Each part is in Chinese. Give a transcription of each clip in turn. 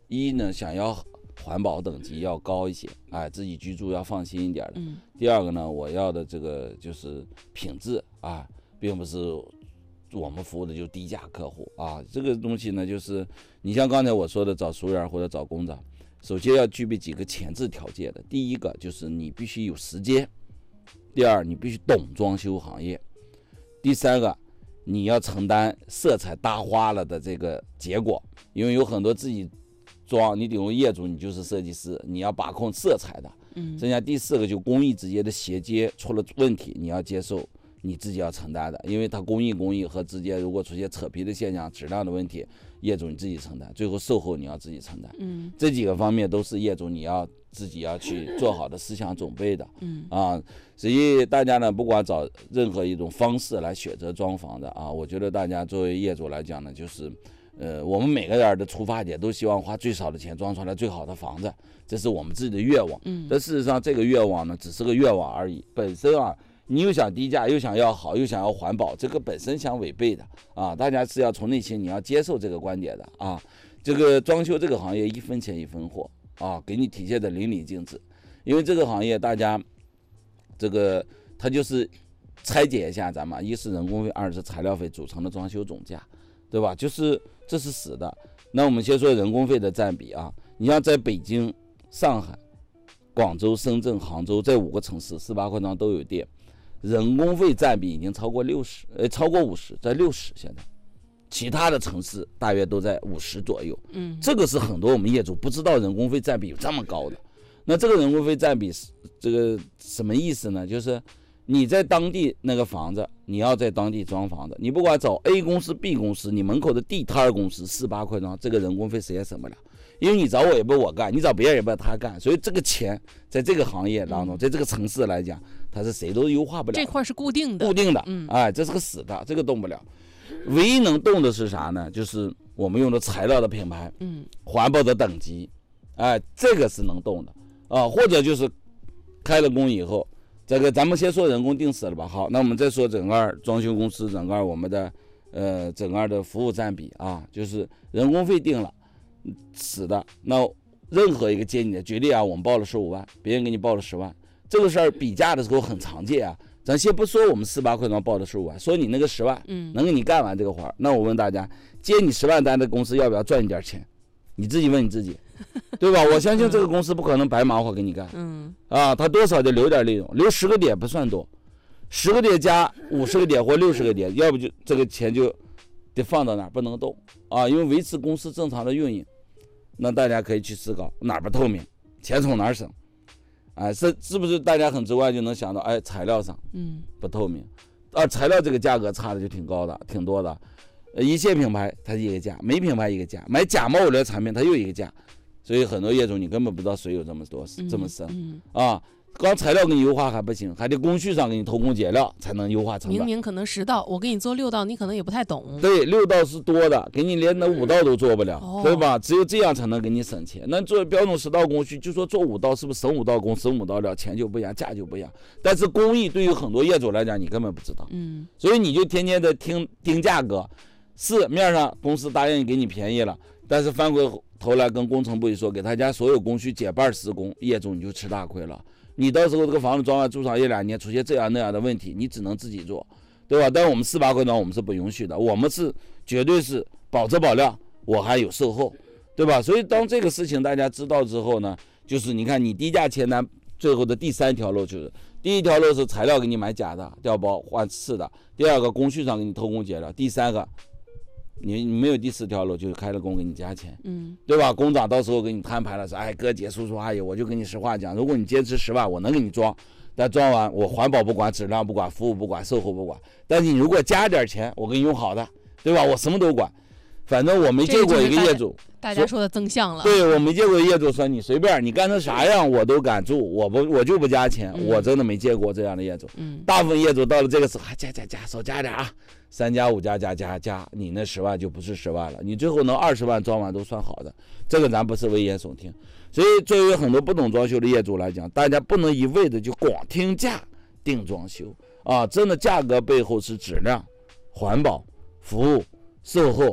一呢想要环保等级要高一些，哎，自己居住要放心一点的。 嗯， 第二个呢，我要的这个就是品质啊，并不是我们服务的就是低价客户啊。这个东西呢，就是你像刚才我说的找熟人或者找工长，首先要具备几个前置条件的。第一个就是你必须有时间，第二你必须懂装修行业，第三个你要承担色彩搭花了的这个结果，因为有很多自己装，你顶用业主你就是设计师，你要把控色彩的。剩下第四个就工艺之间的衔接出了问题，你要接受，你自己要承担的，因为它工艺和之间如果出现扯皮的现象、质量的问题，业主你自己承担，最后售后你要自己承担。这几个方面都是业主你要自己要去做好的思想准备的。所以大家呢，不管找任何一种方式来选择装房的啊，我觉得大家作为业主来讲呢，就是我们每个人的出发点都希望花最少的钱装出来最好的房子，这是我们自己的愿望。但事实上这个愿望呢，只是个愿望而已，本身啊，你又想低价，又想要好，又想要环保，这个本身相违背的啊！大家是要从内心你要接受这个观点的啊！这个装修这个行业一分钱一分货啊，给你体现的淋漓尽致。因为这个行业大家这个它就是拆解一下咱们，一是人工费，二是材料费组成的装修总价，对吧？就是这是死的。那我们先说人工费的占比啊，你像在北京、上海、广州、深圳、杭州这5个城市，48块庄都有店，人工费占比已经超过超过50%，在60%现在。其他的城市大约都在50%左右。这个是很多我们业主不知道人工费占比有这么高的。那这个人工费占比是这个什么意思呢？就是你在当地那个房子，你要在当地装房子，你不管找 A 公司 B 公司，你门口的地摊公司48块庄，这个人工费谁也省不了，因为你找我也不是我干，你找别人也不是他干，所以这个钱在这个行业当中，在这个城市来讲，它是谁都优化不了， 这块是固定的， 哎，这是个死的，这个动不了。唯一能动的是啥呢？就是我们用的材料的品牌，环保的等级，哎，这个是能动的啊，或者就是开了工以后。这个咱们先说人工定死了吧，好，那我们再说整个装修公司，整个我们的整个的服务占比啊，就是人工费定了死的，那任何一个接你的举例啊，我们报了15万，别人给你报了10万，这个事儿比价的时候很常见啊。咱先不说我们48块庄报的15万，说你那个10万，能给你干完这个活儿，那我问大家，接你10万单的公司要不要赚你点钱？你自己问你自己。对吧？我相信这个公司不可能白忙活给你干，他多少就留点利润，留10个点不算多，10个点加50个点或60个点，要不就这个钱就得放到哪儿不能动啊，因为维持公司正常的运营。那大家可以去思考哪儿不透明，钱从哪儿省，哎，是不是大家很直观就能想到，哎，材料上不透明，材料这个价格差的就挺高的，挺多的。一线品牌它一个价，没品牌一个价，买假冒伪劣产品它又一个价。所以很多业主你根本不知道水有这么多这么深啊！光材料给你优化还不行，还得工序上给你偷工减料才能优化成本。 明明可能10道，我给你做6道，你可能也不太懂。 对，6道是多的，给你连那5道都做不了，对吧？只有这样才能给你省钱。那做标准10道工序，就说做5道，是不是省5道工，省5道料，钱就不一样，价就不一样。但是工艺对于很多业主来讲，你根本不知道，所以你就天天的盯价格，是面上公司答应给你便宜了，但是翻回头来跟工程部一说，给他家所有工序减半施工，业主你就吃大亏了。你到时候这个房子装完住上1-2年，出现这样那样的问题，你只能自己做，对吧？但是我们48块庄我们是不允许的，我们是绝对是保质保量，我还有售后，对吧？所以当这个事情大家知道之后呢，就是你看你低价签单最后的第3条路，就是第1条路是材料给你买假的调包换次的，第2个工序上给你偷工减料，第3个你没有第4条路，就是开了工给你加钱，对吧？工长到时候给你摊牌了，说，哎，哥姐叔叔阿姨，我就跟你实话讲，如果你坚持10万，我能给你装，但装完我环保不管，质量不管，服务不管，售后不管，但是你如果加点钱，我给你用好的，对吧？我什么都管。反正我没见过一个业主， 大家说的增项了。 对，我没见过业主说你随便你干成啥样我都敢住，我就不加钱，我真的没见过这样的业主。大部分业主到了这个时候，加少加点啊，3加5加，你那10万就不是10万了，你最后能20万装完都算好的，这个咱不是危言耸听。所以作为很多不懂装修的业主来讲，大家不能一味的就光听价定装修啊，真的价格背后是质量、环保、服务、售后。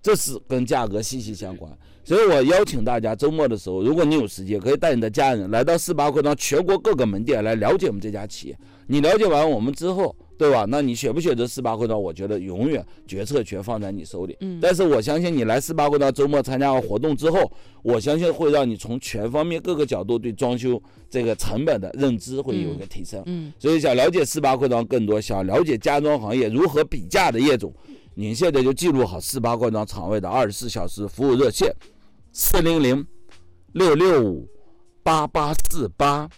这是跟价格息息相关。所以我邀请大家周末的时候，如果你有时间，可以带你的家人来到48扩张全国各个门店来了解我们这家企业。你了解完我们之后，对吧？那你选不选择48扩张，我觉得永远决策权放在你手里。但是我相信你来48扩张周末参加完活动之后，我相信会让你从全方面各个角度对装修这个成本的认知会有一个提升。所以想了解48扩张更多，想了解家装行业如何比价的业主，您现在就记录好48扩张场外的24小时服务热线400-665-8848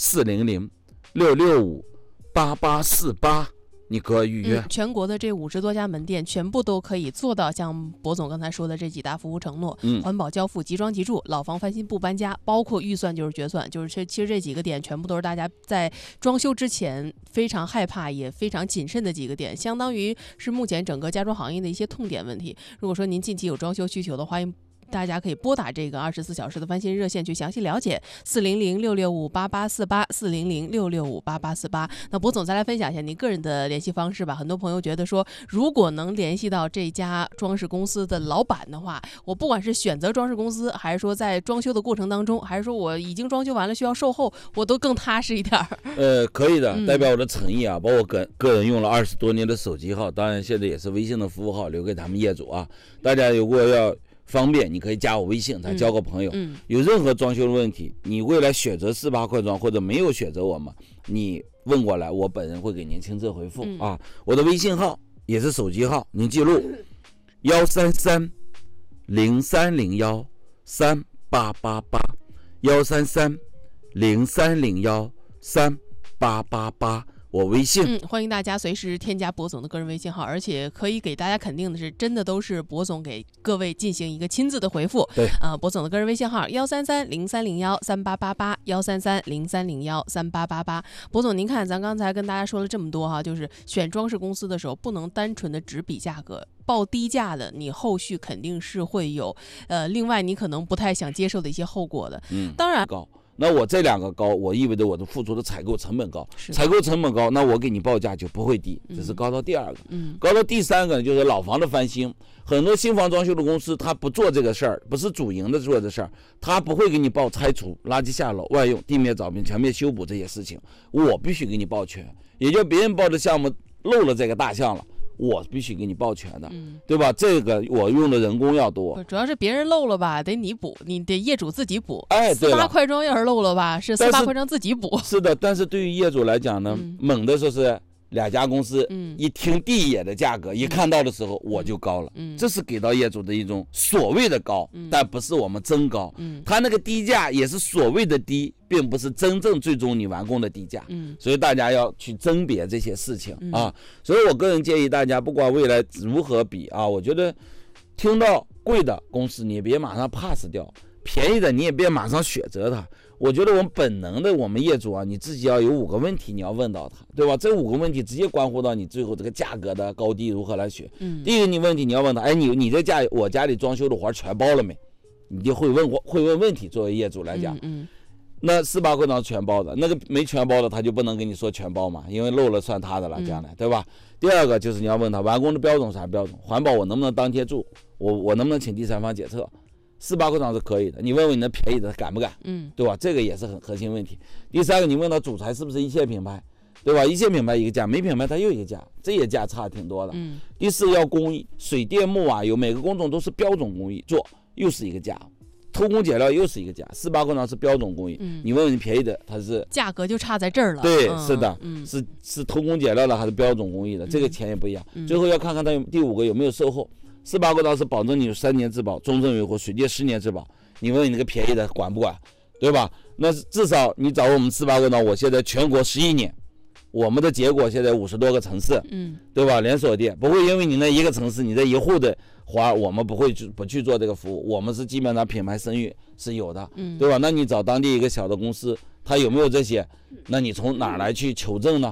400-665-8848，你可以预约。 全国的这50多家门店全部都可以做到像博总刚才说的这几大服务承诺，环保交付、即装即住、老房翻新不搬家，包括预算就是决算，就是其实这几个点全部都是大家在装修之前非常害怕也非常谨慎的几个点，相当于是目前整个家装行业的一些痛点问题。如果说您近期有装修需求的话，大家可以拨打这个24小时的翻新热线去详细了解，400-665-8848 400-665-8848。那博总再来分享一下您个人的联系方式吧。很多朋友觉得说，如果能联系到这家装饰公司的老板的话，我不管是选择装饰公司，还是说在装修的过程当中，还是说我已经装修完了需要售后，我都更踏实一点。 可以的，代表我的诚意啊，把我个人用了20多年的手机号，当然现在也是微信的服务号，留给他们业主啊。大家如果要方便，你可以加我微信，再交个朋友。有任何装修的问题，你未来选择48扩张或者没有选择我们，你问过来，我本人会给您亲自回复啊。我的微信号也是手机号，您记录133-0301-3888，133-0301-3888，我微信。 欢迎大家随时添加博总的个人微信号，而且可以给大家肯定的是，真的都是博总给各位进行一个亲自的回复。 对博总的个人微信号133-0301-3888 133-0301-3888。博总，您看咱刚才跟大家说了这么多哈，就是选装饰公司的时候，不能单纯的只比价格。报低价的，你后续肯定是会有另外你可能不太想接受的一些后果的。当然高。那我这两个高，我意味着我的付出的采购成本高，采购成本高，那我给你报价就不会低，这是高到第二个。高到第三个就是老房的翻新，很多新房装修的公司他不做这个事儿，不是主营的做这事儿，他不会给你报拆除、垃圾下楼、外用、地面凿平、墙面修补这些事情，我必须给你报全，也就别人报的项目漏了这个大项了。我必须给你报全的，对吧？这个我用的人工要多， 主要是别人漏了吧，得你补，你得业主自己补。 对了 48扩张要是漏了吧，是48扩张自己补。 是的，但是对于业主来讲呢，猛的说是两家公司，一听第一眼的价格，一看到的时候我就高了，这是给到业主的一种所谓的高，但不是我们真高，他那个低价也是所谓的低，并不是真正最终你完工的低价，所以大家要去甄别这些事情啊。所以我个人建议大家，不管未来如何比啊，我觉得听到贵的公司你也别马上 pass 掉，便宜的你也别马上选择它。我觉得我们本能的，我们业主啊，你自己要有5个问题你要问到他，对吧？这5个问题直接关乎到你最后这个价格的高低如何来选。第一个你问题你要问他，你这家我家里装修的活全包了没？你就会问问题，作为业主来讲。那48扩张全包的，那个没全包的他就不能跟你说全包嘛，因为漏了算他的了，将来对吧？第二个就是你要问他完工的标准啥标准，环保我能不能当天住，我能不能请第三方检测？48扩张是可以的，你问问你那便宜的敢不敢，对吧？这个也是很核心问题。第三个，你问他主材是不是一线品牌，对吧？一线品牌一个价，没品牌它又一个价，这些价差挺多的。第四个要工艺，水电木瓦油每个工种都是标准工艺做，又是一个价。偷工减料又是一个价，48扩张是标准工艺，你问问你便宜的，它是价格就差在这儿了。 对，是的，是偷工减料的还是标准工艺的，这个钱也不一样。最后要看看它第5个有没有售后。48扩张是保证你有3年质保、终身维护、水电10年质保。你问你那个便宜的管不管，对吧？那至少你找我们48扩张，我现在全国11年，我们的结果现在50多个城市，对吧？连锁店不会因为你那一个城市你这一户的花，我们不去做这个服务，我们是基本上品牌声誉是有的，对吧？那你找当地一个小的公司，他有没有这些？那你从哪儿来去求证呢？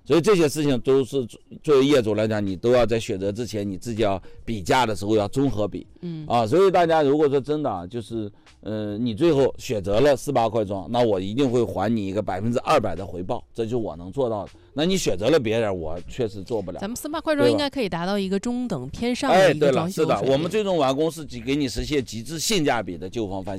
所以这些事情都是作为业主来讲，你都要在选择之前，你自己要比价的时候要综合比，所以大家如果说真的就是你最后选择了48块装，那我一定会还你一个200%的回报，这就是我能做到的。那你选择了别人，我确实做不了。 咱们48块装应该可以达到一个中等偏上的一个装修水平。 对了，是的，我们最终完工是给你实现极致性价比的旧房翻新。